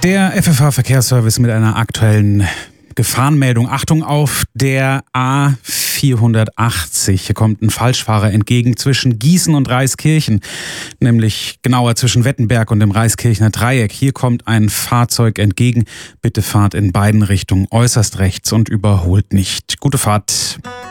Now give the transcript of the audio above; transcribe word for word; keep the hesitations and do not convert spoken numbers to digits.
Der F F H-Verkehrsservice mit einer aktuellen Gefahrenmeldung. Achtung auf der A vierhundertachtzig. Hier kommt ein Falschfahrer entgegen zwischen Gießen und Reiskirchen, nämlich genauer zwischen Wettenberg und dem Reiskirchner Dreieck. Hier kommt ein Fahrzeug entgegen. Bitte fahrt in beiden Richtungen äußerst rechts und überholt nicht. Gute Fahrt.